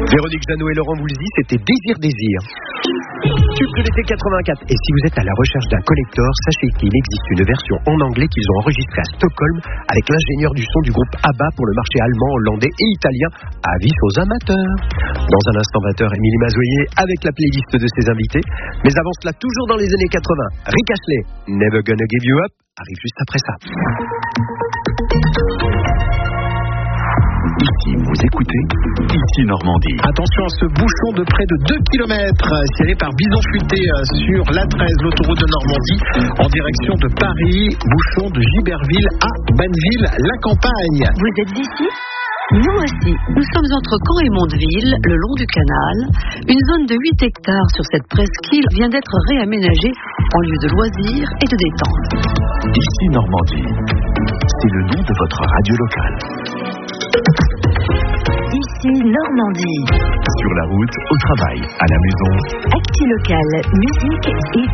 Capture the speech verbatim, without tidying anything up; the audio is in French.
Véronique Jeannot et Laurent Voulzy, c'était Désir Désir. Tube de l'été quatre-vingt-quatre. Et si vous êtes à la recherche d'un collector, sachez qu'il existe une version en anglais qu'ils ont enregistrée à Stockholm avec l'ingénieur du son du groupe ABBA pour le marché allemand, hollandais et italien. Avis aux amateurs. Dans un instant vingt heures, Émilie Mazoyer avec la playlist de ses invités. Mais avant cela, toujours dans les années quatre-vingts, Rick Astley, Never Gonna Give You Up, arrive juste après ça. Ici, vous écoutez, ici Normandie. Attention à ce bouchon de près de deux kilomètres, tiré par Bison Futé sur l'A treize, l'autoroute de Normandie, en direction de Paris, bouchon de Giberville à Banneville-la-Campagne. Vous êtes d'ici ? Nous aussi. Nous sommes entre Caen et Mondeville, le long du canal. Une zone de huit hectares sur cette presqu'île vient d'être réaménagée en lieu de loisirs et de détente. Ici Normandie, c'est le nom de votre radio locale. Ici Normandie. Sur la route, au travail, à la maison. Actu local, musique et